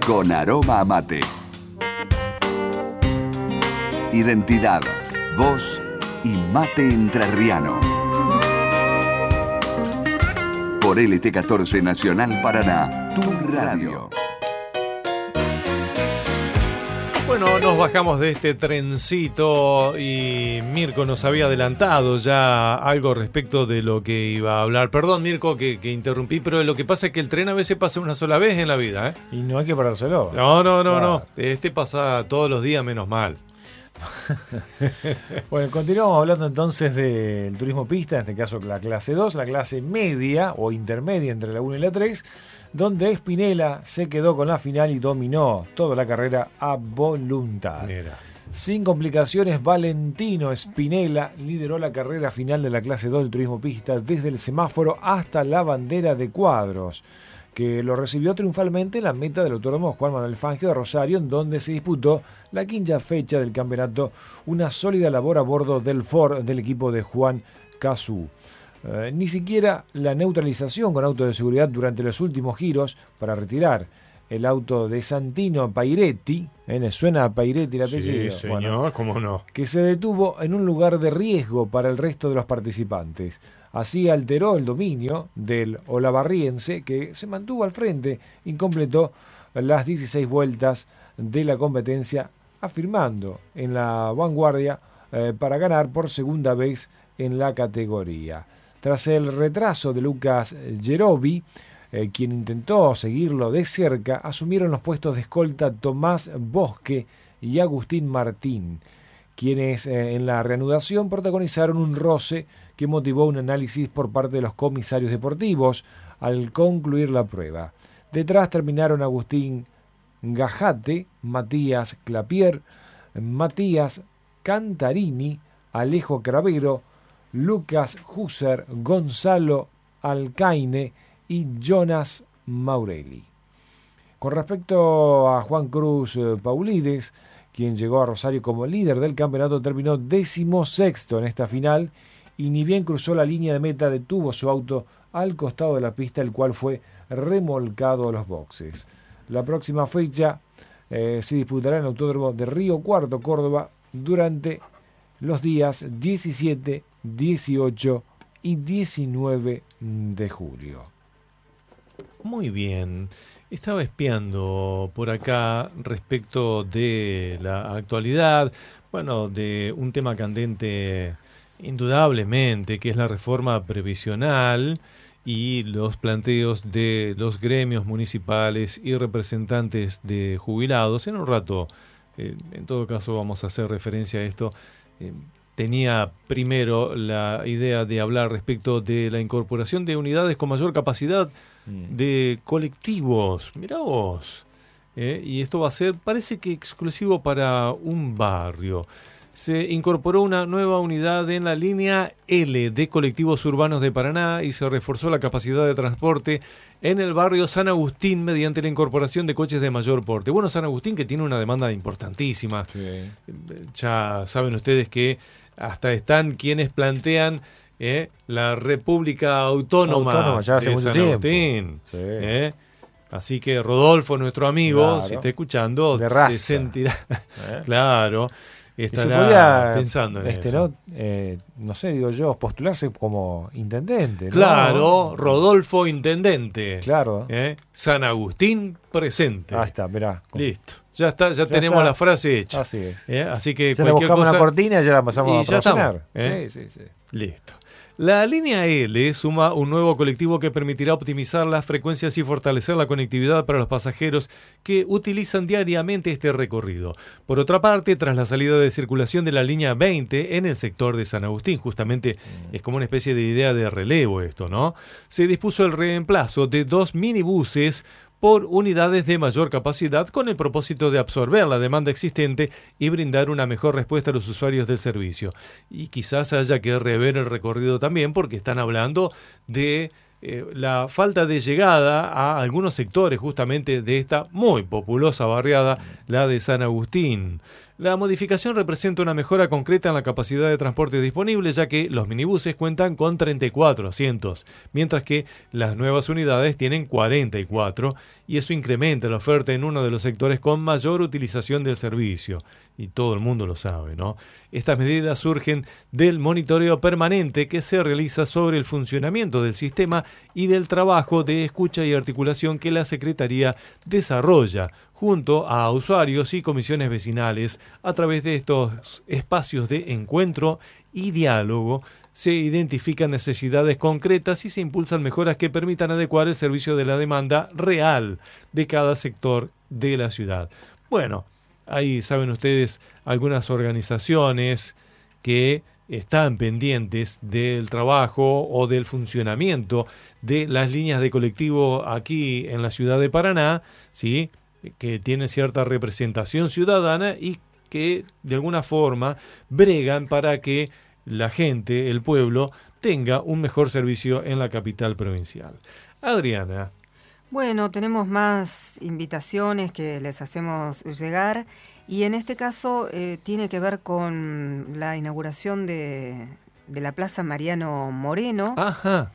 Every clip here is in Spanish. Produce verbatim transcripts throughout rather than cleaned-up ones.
con aroma a mate. Identidad, voz y mate entrerriano. Por L T catorce Nacional Paraná, tu radio. Bueno, nos bajamos de este trencito y Mirko nos había adelantado ya algo respecto de lo que iba a hablar. Perdón, Mirko, que, que interrumpí, pero lo que pasa es que el tren a veces pasa una sola vez en la vida, ¿eh? Y no hay que parárselo. No, no, no, Claro. no. Este pasa todos los días, menos mal. Bueno, continuamos hablando entonces del turismo pista, en este caso la clase dos, la clase media o intermedia entre la uno y la tres, donde Spinella se quedó con la final y dominó toda la carrera a voluntad. Mira. Sin complicaciones, Valentino Spinella lideró la carrera final de la clase dos del turismo pista desde el semáforo hasta la bandera de cuadros, que lo recibió triunfalmente en la meta del Autódromo Juan Manuel Fangio de Rosario, en donde se disputó la quinta fecha del campeonato, una sólida labor a bordo del Ford del equipo de Juan Cazú. Eh, ni siquiera la neutralización con auto de seguridad durante los últimos giros para retirar el auto de Santino Pairetti, ¿eh? ¿Le suena a Pairetti el apellido? Sí, señor, Bueno, cómo no. que se detuvo en un lugar de riesgo para el resto de los participantes. Así alteró el dominio del olavarriense, que se mantuvo al frente y completó las dieciséis vueltas de la competencia, afirmando en la vanguardia eh, para ganar por segunda vez en la categoría. Tras el retraso de Lucas Gerobi, eh, quien intentó seguirlo de cerca, asumieron los puestos de escolta Tomás Bosque y Agustín Martín, quienes eh, en la reanudación protagonizaron un roce que motivó un análisis por parte de los comisarios deportivos al concluir la prueba. Detrás terminaron Agustín Gajate, Matías Clapier, Matías Cantarini, Alejo Cravero, Lucas Husser, Gonzalo Alcaine y Jonas Maurelli. Con respecto a Juan Cruz eh, Paulides, quien llegó a Rosario como líder del campeonato, terminó decimosexto en esta final y ni bien cruzó la línea de meta detuvo su auto al costado de la pista, el cual fue remolcado a los boxes. La próxima fecha eh, se disputará en el Autódromo de Río Cuarto, Córdoba, durante los días diecisiete, dieciocho y diecinueve de julio. Muy bien. Estaba espiando por acá respecto de la actualidad, bueno, de un tema candente indudablemente, que es la reforma previsional y los planteos de los gremios municipales y representantes de jubilados. En un rato, eh, en todo caso, vamos a hacer referencia a esto. Eh, tenía primero la idea de hablar respecto de la incorporación de unidades con mayor capacidad de colectivos. Mirá vos. Eh, y esto va a ser, parece que exclusivo para un barrio. Se incorporó una nueva unidad en la línea L de colectivos urbanos de Paraná y se reforzó la capacidad de transporte en el barrio San Agustín mediante la incorporación de coches de mayor porte. Bueno, San Agustín, que tiene una demanda importantísima. Sí. Ya saben ustedes que hasta están quienes plantean eh, la República Autónoma, Autónoma ya hace de mucho San tiempo. Agustín. Sí. Eh. Así que Rodolfo, nuestro amigo, Claro. si está escuchando, De raza. se sentirá. ¿Eh? Claro. Y se Estará podía, pensando en este, eso. ¿no? Eh, no sé, digo yo, postularse como intendente, ¿no? Claro, Rodolfo Intendente. Claro. ¿Eh? San Agustín presente. Ah, está, mirá. Listo. Ya está, ya, Ya tenemos está. la frase hecha. Así es. ¿Eh? Así que Ya le cualquier buscamos cosa. una cortina y ya la pasamos y a ya promocionar. estamos, ¿eh? Sí, sí, sí. Listo. La línea L suma un nuevo colectivo que permitirá optimizar las frecuencias y fortalecer la conectividad para los pasajeros que utilizan diariamente este recorrido. Por otra parte, tras la salida de circulación de la línea veinte en el sector de San Agustín, justamente mm. es como una especie de idea de relevo esto, ¿no? Se dispuso el reemplazo de dos minibuses por unidades de mayor capacidad con el propósito de absorber la demanda existente y brindar una mejor respuesta a los usuarios del servicio. Y quizás haya que rever el recorrido también porque están hablando de eh, la falta de llegada a algunos sectores justamente de esta muy populosa barriada, la de San Agustín. La modificación representa una mejora concreta en la capacidad de transporte disponible, ya que los minibuses cuentan con treinta y cuatro asientos, mientras que las nuevas unidades tienen cuarenta y cuatro, y eso incrementa la oferta en uno de los sectores con mayor utilización del servicio. Y todo el mundo lo sabe, ¿no? Estas medidas surgen del monitoreo permanente que se realiza sobre el funcionamiento del sistema y del trabajo de escucha y articulación que la Secretaría desarrolla junto a usuarios y comisiones vecinales. A través de estos espacios de encuentro y diálogo se identifican necesidades concretas y se impulsan mejoras que permitan adecuar el servicio de la demanda real de cada sector de la ciudad. Bueno, ahí saben ustedes algunas organizaciones que están pendientes del trabajo o del funcionamiento de las líneas de colectivo aquí en la ciudad de Paraná, ¿sí?, que tienen cierta representación ciudadana y que de alguna forma bregan para que la gente, el pueblo, tenga un mejor servicio en la capital provincial. Adriana. Bueno, tenemos más invitaciones que les hacemos llegar y en este caso eh, tiene que ver con la inauguración de, de la Plaza Mariano Moreno. Ajá.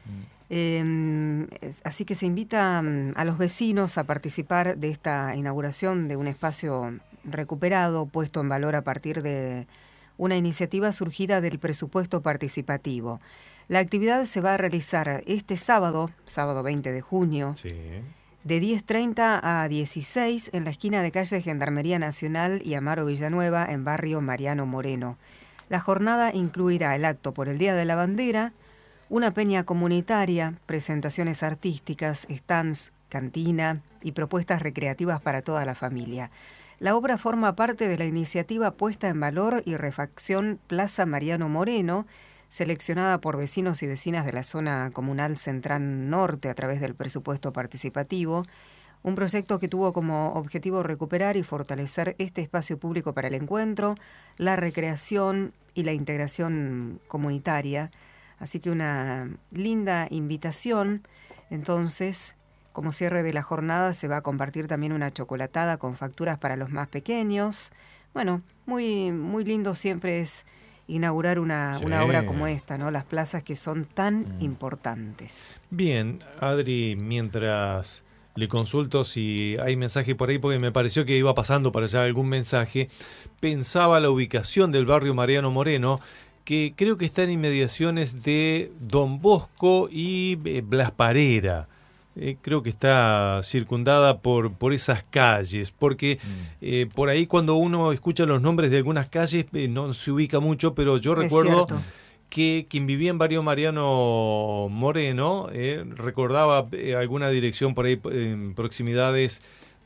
Eh, así que se invita a los vecinos a participar de esta inauguración de un espacio recuperado, puesto en valor a partir de una iniciativa surgida del presupuesto participativo. La actividad se va a realizar este sábado, sábado veinte de junio, Sí. de diez treinta a dieciséis en la esquina de calle Gendarmería Nacional y Amaro Villanueva, en barrio Mariano Moreno. La jornada incluirá el acto por el Día de la Bandera, una peña comunitaria, presentaciones artísticas, stands, cantina y propuestas recreativas para toda la familia. La obra forma parte de la iniciativa Puesta en Valor y Refacción Plaza Mariano Moreno, seleccionada por vecinos y vecinas de la zona comunal Central Norte a través del presupuesto participativo, un proyecto que tuvo como objetivo recuperar y fortalecer este espacio público para el encuentro, la recreación y la integración comunitaria. Así que una linda invitación. Entonces, como cierre de la jornada, se va a compartir también una chocolatada con facturas para los más pequeños. Bueno, muy, muy lindo siempre es inaugurar una, Sí. una obra como esta, ¿no? Las plazas que son tan importantes. Bien, Adri, mientras le consulto si hay mensaje por ahí, porque me pareció que iba pasando para allá algún mensaje, pensaba la ubicación del barrio Mariano Moreno, que creo que está en inmediaciones de Don Bosco y eh, Blas Parera. Eh, creo que está circundada por, por esas calles, porque mm. eh, por ahí cuando uno escucha los nombres de algunas calles eh, no se ubica mucho, pero yo Es recuerdo cierto. que quien vivía en barrio Mariano Moreno eh, recordaba eh, alguna dirección por ahí en proximidades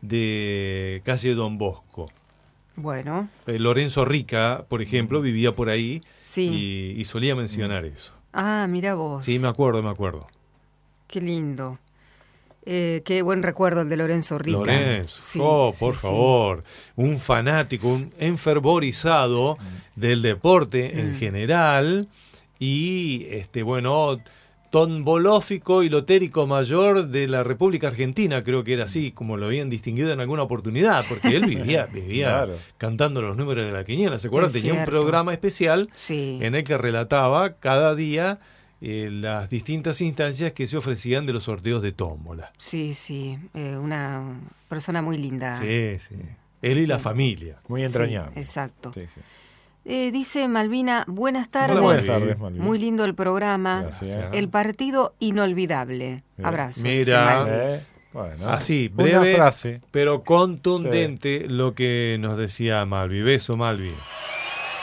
de calle Don Bosco. Bueno, Eh, Lorenzo Rica, por ejemplo, vivía por ahí sí. y, y solía mencionar eso. Ah, mira vos. Sí, me acuerdo, me acuerdo. Qué lindo. Eh, qué buen recuerdo el de Lorenzo Rica. Lorenzo, Sí, oh, sí, por sí. favor, un fanático, un enfervorizado mm. del deporte mm. en general y, este, bueno, tombolófico y lotérico mayor de la República Argentina, creo que era así, como lo habían distinguido en alguna oportunidad, porque él vivía, vivía Claro. cantando los números de la quiniela, ¿se acuerdan? Es Tenía cierto. un programa especial Sí. en el que relataba cada día eh, las distintas instancias que se ofrecían de los sorteos de tómbola. Sí, sí, eh, una persona muy linda. Sí, sí. Él y la familia. Muy Sí, entrañable. exacto. Sí, sí. Eh, dice Malvina, buenas tardes. Hola, Buenas tardes, Malvina. Muy lindo el programa. Gracias. El partido inolvidable. Bien. Abrazos. Mira. dice Malvi. Eh, bueno, Así, una breve, frase. pero contundente lo que nos decía Malvi. Beso, Malvi.